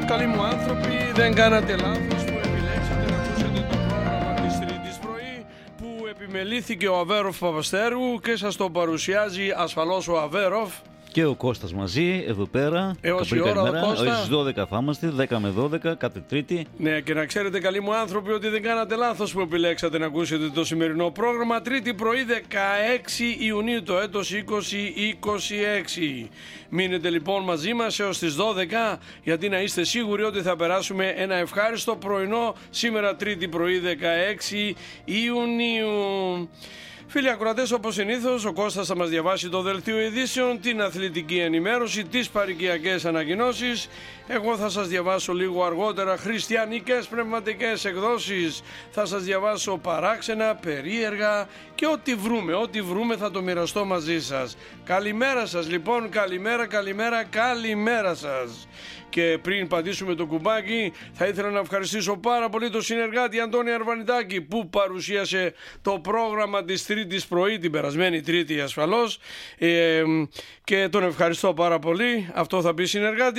Καλοί μου άνθρωποι, δεν κάνατε λάθος που επιλέξατε να ακούσετε το πρόγραμμα της Τρίτης πρωί που επιμελήθηκε ο Αβέροφ Παπαστέρου και σας το παρουσιάζει ασφαλώς ο Αβέροφ. Και ο Κώστας μαζί, εδώ πέρα. Έως η ώρα ο Κώστα. Στις 12 θα είμαστε, 10 με 12, κάθε Τρίτη. Ναι, και να ξέρετε καλοί μου άνθρωποι ότι δεν κάνατε λάθος που επιλέξατε να ακούσετε το σημερινό πρόγραμμα. Τρίτη πρωί 16 Ιουνίου το έτος 2026. Μείνετε λοιπόν μαζί μας έως τις 12 γιατί να είστε σίγουροι ότι θα περάσουμε ένα ευχάριστο πρωινό σήμερα τρίτη πρωί 16 Ιουνίου. Φίλοι ακροατές, όπως συνήθως, ο Κώστας θα μας διαβάσει το δελτίο ειδήσεων, την αθλητική ενημέρωση, τις παροικιακές ανακοινώσεις. Εγώ θα σας διαβάσω λίγο αργότερα χριστιανικές πνευματικές εκδόσεις. Θα σας διαβάσω παράξενα, περίεργα και ό,τι βρούμε θα το μοιραστώ μαζί σας. Καλημέρα σας λοιπόν, καλημέρα σας. Και πριν πατήσουμε το κουμπάκι, θα ήθελα να ευχαριστήσω πάρα πολύ τον συνεργάτη Αντώνη Αρβανιτάκη που παρουσίασε το πρόγραμμα της Τρίτης πρωί, την περασμένη Τρίτη ασφαλώς, και τον ευχαριστώ πάρα πολύ. Αυτό θα πει συνεργάτη.